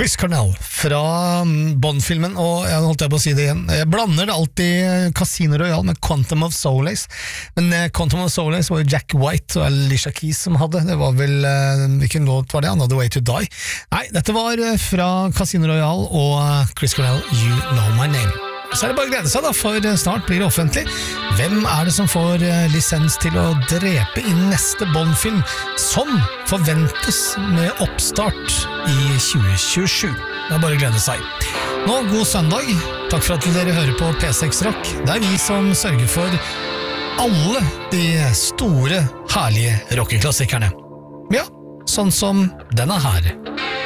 Chris Cornell fra Bond-filmen, og jeg holdt på å si det igjen, jeg blander det alltid Casino Royale med Quantum of Solace, men Quantum of Solace var jo Jack White og Alicia Keys som hadde, det var vel, hvilken låt var det? Another Way to Die? Nei, dette var fra Casino Royale og Chris Cornell, You Know My Name. Så det bare å glede seg da, for snart blir det offentlig. Hvem det som får lisens til å drepe i neste Bond-film, som forventes med oppstart i 2027? Det bare å glede seg. Nå, god søndag. Takk for at dere hører på P6 Rock. Det vi som sørger for alle de store, herlige rockeklassikerne. Ja, sånn som denne her.